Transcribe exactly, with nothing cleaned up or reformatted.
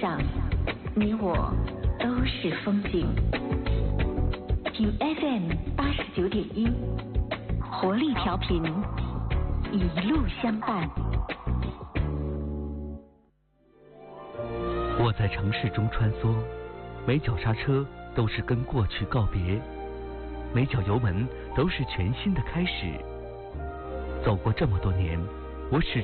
上，你我都是风景。听 F M 八十九点一，活力调频，一路相伴。 我在城市中穿梭，每脚刹车都是跟过去告别，每脚油门都是全新的开始。走过这么多年，我始